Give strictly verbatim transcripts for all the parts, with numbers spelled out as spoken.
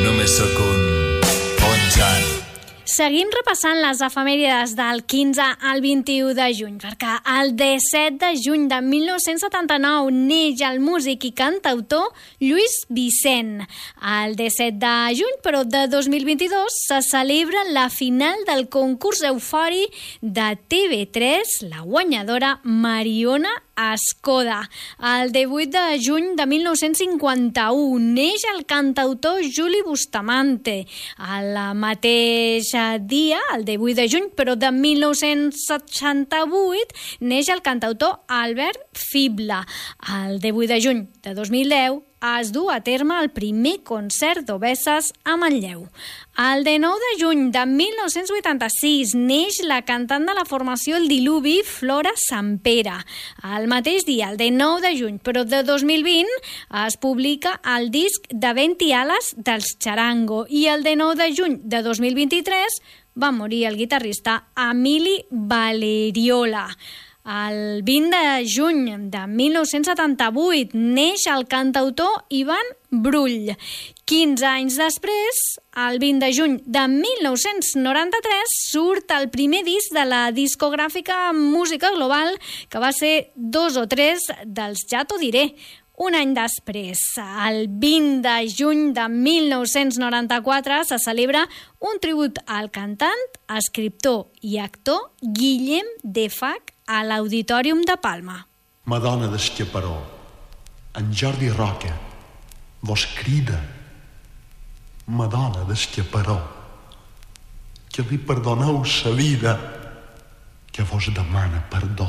Només sóc un ponxant. Seguim repassant les efemèrides del quinze al vint-i-u de juny, perquè el disset de juny de mil nou-cents setanta-nou neix el músic i cantautor Lluís Vicent. El disset de juny, però de dos mil vint-i-dos, se celebra la final del concurs Eufori de T V tres, la guanyadora Mariona Escoda. El divuit de juny de mil nou-cents cinquanta-u neix el cantautor Juli Bustamante. El mateix dia, el divuit de juny, però de mil nou-cents seixanta-vuit, neix el cantautor Albert Fibla. El divuit de juny de dos mil deu es du a terme el primer concert d'Obesses a Manlleu. El dinou de juny de mil nou-cents vuitanta-sis neix la cantant de la formació El Diluvi, Flora Sampere. El mateix dia, el dinou de juny, però de dos mil vint, es publica el disc de Vent i Ales dels Charango, i el dinou de juny de dos mil vint-i-tres va morir el guitarrista Emili Valeriola. El vint de juny de mil nou-cents setanta-vuit neix el cantautor Ivan Brull. quinze anys després, el vint de juny de mil nou-cents noranta-tres, surt el primer disc de la discogràfica Música Global, que va ser Dos o Tres dels Ja t'ho diré. Un any després, el vint de juny de mil nou-cents noranta-quatre, se celebra un tribut al cantant, escriptor i actor Guillem Defac a l'Auditorium de Palma. Madonna d'Escaparó, en Jordi Roca vos crida. Madonna d'Escaparó, que li perdoneu sa vida, que vos demana perdó.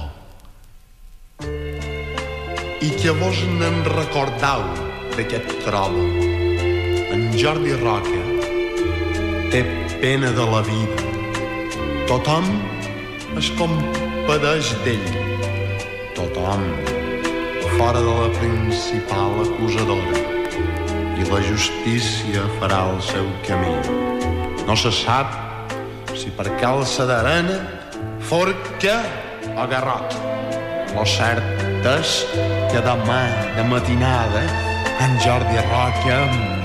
I que vos n'en recordau d'aquest trobo. En Jordi Roca té pena de la vida. Tothom es compadeix d'ell. Tothom fora de la principal acusadora. I la justícia farà el seu camí. No se sap si per calça d'arena, forca o garrot. Lo cert és que demà de matinada en Jordi Roca